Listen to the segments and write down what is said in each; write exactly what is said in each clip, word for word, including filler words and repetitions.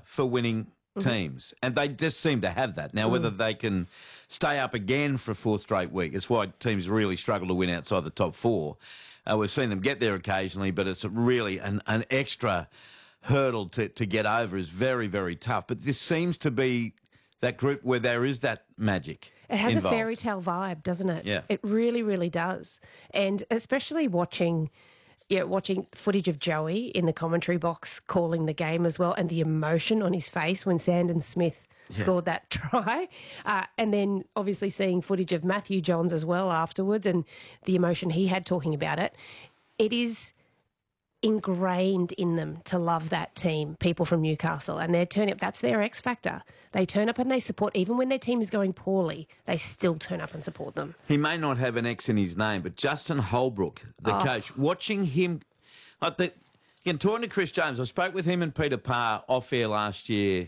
for winning teams, and they just seem to have that. Now, whether they can stay up again for a fourth straight week, it's why teams really struggle to win outside the top four. Uh, we've seen them get there occasionally, but it's really an, an extra hurdle to, to get over is very, very tough. But this seems to be that group where there is that magic. It has involved. a fairy tale vibe, doesn't it? Yeah. It really, really does. And especially watching... Yeah, watching footage of Joey in the commentary box calling the game as well, and the emotion on his face when Sandon Smith yeah. scored that try. Uh, and then obviously seeing footage of Matthew Johns as well afterwards, and the emotion he had talking about it. It is ingrained in them to love that team, people from Newcastle, and they're turning up. That's their X factor. They turn up and they support, even when their team is going poorly, they still turn up and support them. He may not have an X in his name, but Justin Holbrook, the oh. coach, watching him, like the, again, talking to Chris Jones, I spoke with him and Peter Parr off air last year.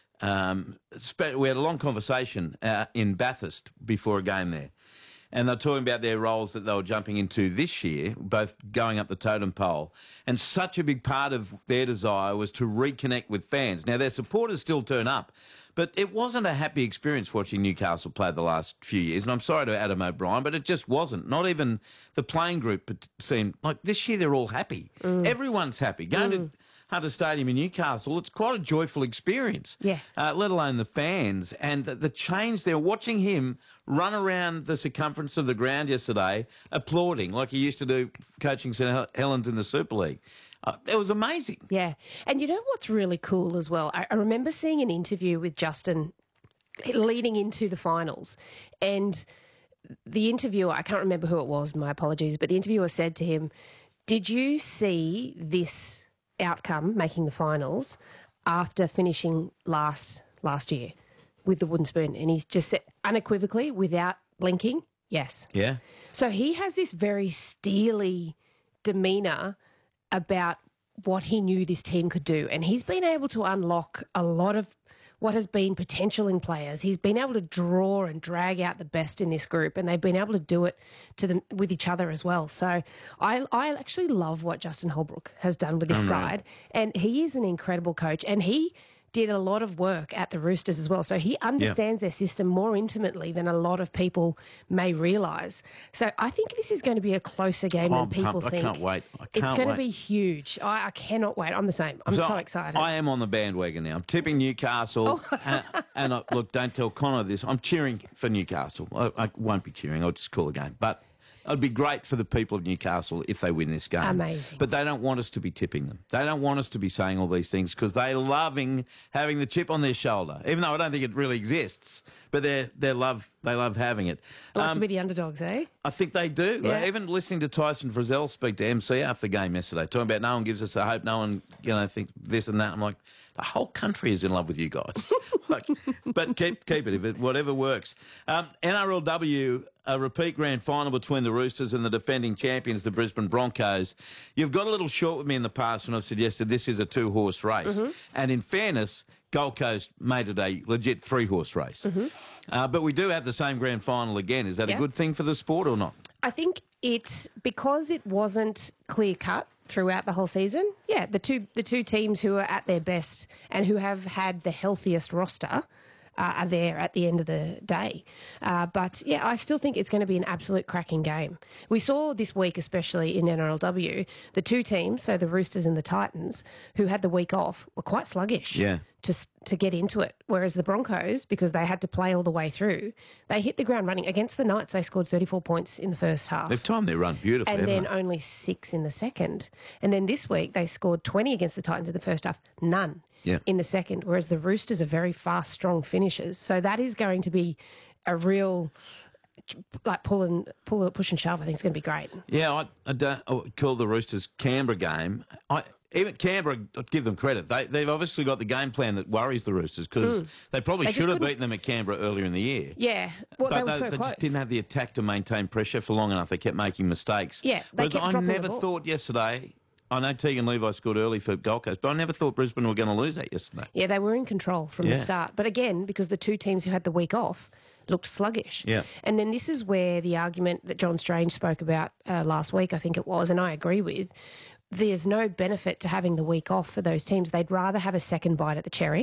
Um, we had a long conversation uh, in Bathurst before a game there. And they're talking about their roles that they were jumping into this year, both going up the totem pole. And such a big part of their desire was to reconnect with fans. Now, their supporters still turn up, but it wasn't a happy experience watching Newcastle play the last few years. And I'm sorry to Adam O'Brien, but it just wasn't. Not even the playing group seemed like this year they're all happy. Mm. Everyone's happy. Going mm. to Hunter Stadium in Newcastle, it's quite a joyful experience, yeah. uh, let alone the fans. And the, the change there, watching him run around the circumference of the ground yesterday, applauding like he used to do coaching St Helens in the Super League. Uh, it was amazing. Yeah. And you know what's really cool as well? I, I remember seeing an interview with Justin leading into the finals, and the interviewer, I can't remember who it was, my apologies, but the interviewer said to him, did you see this outcome, making the finals, after finishing last last year with the wooden spoon? And he's just said unequivocally, without blinking, yes. Yeah. So he has this very steely demeanour about what he knew this team could do. And he's been able to unlock a lot of what has been potential in players. He's been able to draw and drag out the best in this group, and they've been able to do it to them with each other as well. So I, I actually love what Justin Holbrook has done with this oh, side. Right. And he is an incredible coach, and he did a lot of work at the Roosters as well. So he understands yeah. their system more intimately than a lot of people may realise. So I think this is going to be a closer game oh, than people pumped. think. I can't wait. I can't it's going wait. to be huge. I, I cannot wait. I'm the same. I'm so, so excited. I am on the bandwagon now. I'm tipping Newcastle. Oh. and and I, look, don't tell Connor this. I'm cheering for Newcastle. I, I won't be cheering. I'll just call a game. But it'd be great for the people of Newcastle if they win this game. Amazing. But they don't want us to be tipping them. They don't want us to be saying all these things because they're loving having the chip on their shoulder, even though I don't think it really exists. But they they love they love having it. Like um, to be the underdogs, eh? I think they do. Yeah. Even listening to Tyson Frizzell speak to M C after the game yesterday, talking about no one gives us a hope, no one you know thinks this and that. I'm like, the whole country is in love with you guys. like, but keep keep it if it whatever works. Um, N R L W. A repeat grand final between the Roosters and the defending champions, the Brisbane Broncos. You've got a little short with me in the past when I've suggested this is a two-horse race. Mm-hmm. And in fairness, Gold Coast made it a legit three-horse race. Mm-hmm. Uh, but we do have the same grand final again. Is that yeah. a good thing for the sport or not? I think it's because it wasn't clear-cut throughout the whole season. Yeah, the two the two teams who are at their best and who have had the healthiest roster Uh, are there at the end of the day. Uh, but, yeah, I still think it's going to be an absolute cracking game. We saw this week, especially in N R L W, the two teams, so the Roosters and the Titans, who had the week off, were quite sluggish yeah. to, to get into it. Whereas the Broncos, because they had to play all the way through, they hit the ground running. Against the Knights, they scored thirty-four points in the first half. They've timed their run beautifully, And then they? only six in the second. And then this week, they scored twenty against the Titans in the first half, none. Yeah. in the second, whereas the Roosters are very fast, strong finishers. So that is going to be a real, like, pull and, pull, push and shove. I think it's going to be great. Yeah, I, I don't I would call the Roosters Canberra game. I, even Canberra, I'd give them credit. They, they've obviously got the game plan that worries the Roosters because mm. they probably they should have beaten them at Canberra earlier in the year. Yeah, well, but they were they, so they close. just didn't have the attack to maintain pressure for long enough. They kept making mistakes. Yeah, they Whereas kept I dropping never the ball. thought yesterday... I know Tegan Levi scored early for Gold Coast, but I never thought Brisbane were going to lose that yesterday. Yeah, they were in control from yeah. the start. But again, because the two teams who had the week off looked sluggish. Yeah. And then this is where the argument that John Strange spoke about uh, last week, I think it was, and I agree with, there's no benefit to having the week off for those teams. They'd rather have a second bite at the cherry